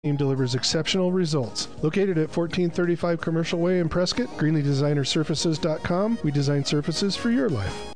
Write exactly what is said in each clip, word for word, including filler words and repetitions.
team delivers exceptional results. Located at fourteen thirty-five Commercial Way in Prescott, greenlee designer surfaces dot com. We design surfaces for your life.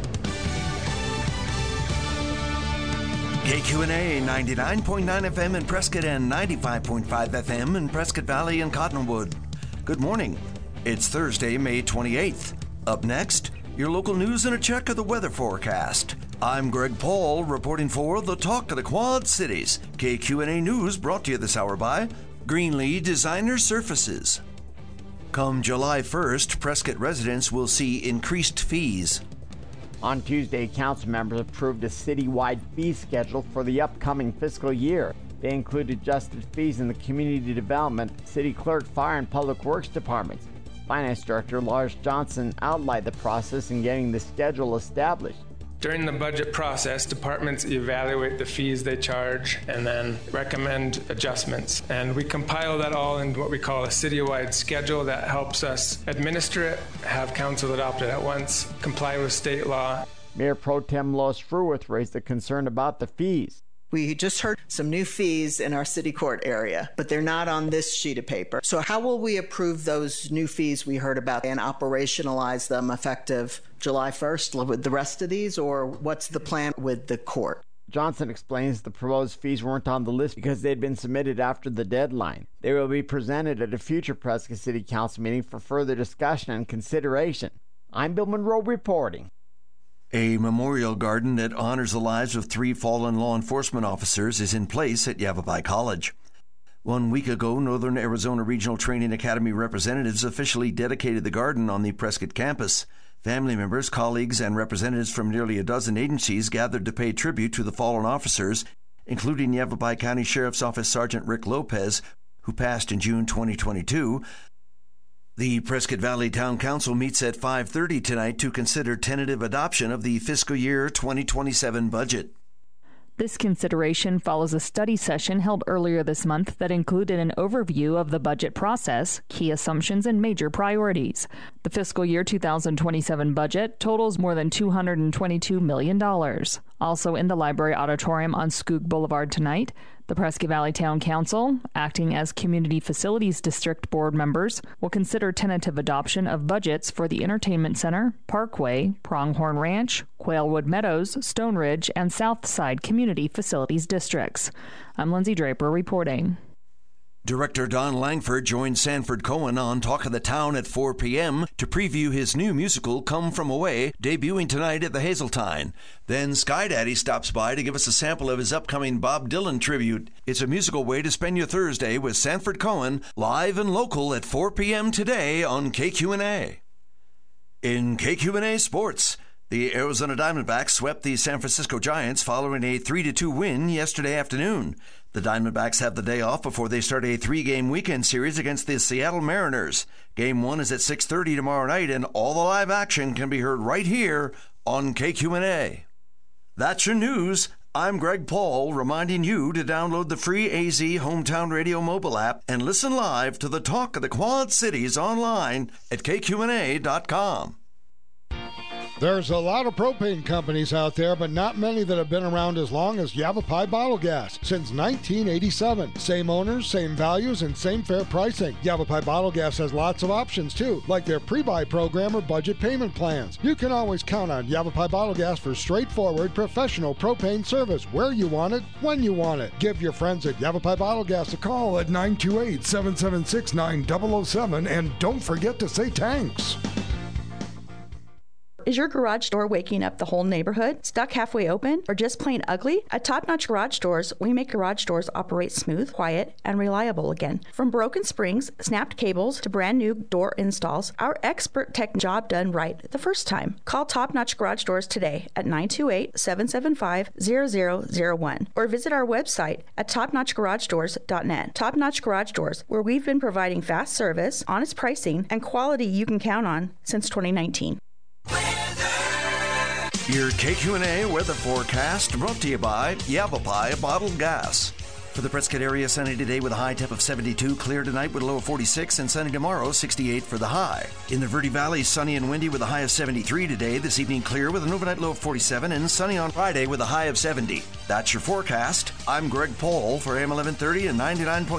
K Q N A ninety-nine point nine F M in Prescott and ninety-five point five F M in Prescott Valley and Cottonwood. Good morning. It's Thursday, May twenty-eighth. Up next, your local news and a check of the weather forecast. I'm Greg Paul reporting for the Talk of the Quad Cities. K Q N A News brought to you this hour by Greenlee Designer Surfaces. Come July first, Prescott residents will see increased fees. On Tuesday, council members approved a citywide fee schedule for the upcoming fiscal year. They include adjusted fees in the community development, city clerk, fire, and public works departments. Finance Director Lars Johnson outlined the process in getting the schedule established. During the budget process, departments evaluate the fees they charge and then recommend adjustments. And we compile that all into what we call a citywide schedule that helps us administer it, have council adopt it at once, comply with state law. Mayor Pro Tem Lois Fruith raised a concern about the fees. We just heard some new fees in our city court area, but they're not on this sheet of paper. So how will we approve those new fees we heard about and operationalize them effective July first with the rest of these, or what's the plan with the court? Johnson explains the proposed fees weren't on the list because they'd been submitted after the deadline. They will be presented at a future Prescott City Council meeting for further discussion and consideration. I'm Bill Monroe reporting. A memorial garden that honors the lives of three fallen law enforcement officers is in place at Yavapai College. One week ago, Northern Arizona Regional Training Academy representatives officially dedicated the garden on the Prescott campus. Family members, colleagues, and representatives from nearly a dozen agencies gathered to pay tribute to the fallen officers, including Yavapai County Sheriff's Office Sergeant Rick Lopez, who passed in June twenty twenty-two. The Prescott Valley Town Council meets at five thirty tonight to consider tentative adoption of the fiscal year twenty twenty-seven budget. This consideration follows a study session held earlier this month that included an overview of the budget process, key assumptions, and major priorities. The fiscal year two thousand twenty-seven budget totals more than two hundred twenty-two million dollars. Also in the library auditorium on Skoog Boulevard tonight, the Prescott Valley Town Council, acting as Community Facilities District Board members, will consider tentative adoption of budgets for the Entertainment Center, Parkway, Pronghorn Ranch, Quailwood Meadows, Stone Ridge, and Southside Community Facilities Districts. I'm Lindsay Draper reporting. Director Don Langford joined Sanford Cohen on Talk of the Town at four p.m. to preview his new musical, Come From Away, debuting tonight at the Hazeltine. Then Sky Daddy stops by to give us a sample of his upcoming Bob Dylan tribute. It's a musical way to spend your Thursday with Sanford Cohen, live and local at four p.m. today on K Q N A. In K Q N A Sports, the Arizona Diamondbacks swept the San Francisco Giants following a three to two win yesterday afternoon. The Diamondbacks have the day off before they start a three-game weekend series against the Seattle Mariners. Game one is at six thirty tomorrow night, and all the live action can be heard right here on K Q N A. That's your news. I'm Greg Paul, reminding you to download the free A Z Hometown Radio mobile app and listen live to the Talk of the Quad Cities online at K Q N A dot com. There's a lot of propane companies out there, but not many that have been around as long as Yavapai Bottle Gas. Since nineteen eighty-seven. Same owners, same values, and same fair pricing. Yavapai Bottle Gas has lots of options, too, like their pre-buy program or budget payment plans. You can always count on Yavapai Bottle Gas for straightforward, professional propane service where you want it, when you want it. Give your friends at Yavapai Bottle Gas a call at nine two eight, seven seven six, nine zero zero seven, and don't forget to say thanks. Is your garage door waking up the whole neighborhood? Stuck halfway open? Or just plain ugly? At Top Notch Garage Doors, we make garage doors operate smooth, quiet, and reliable again. From broken springs, snapped cables, to brand new door installs, our expert tech job done right the first time. Call Top Notch Garage Doors today at nine two eight, seven seven five, zero zero zero one or visit our website at top notch garage doors dot net. Top Notch Garage Doors, where we've been providing fast service, honest pricing, and quality you can count on since twenty nineteen. Your K Q N A weather forecast brought to you by Yavapai Bottled Gas. For the Prescott area, sunny today with a high temp of seventy-two, clear tonight with a low of forty-six, and sunny tomorrow, sixty-eight for the high. In the Verde Valley, sunny and windy with a high of seventy-three today. This evening, clear with an overnight low of forty-seven, and sunny on Friday with a high of seventy. That's your forecast. I'm Greg Pohl for A M eleven thirty and ninety-nine point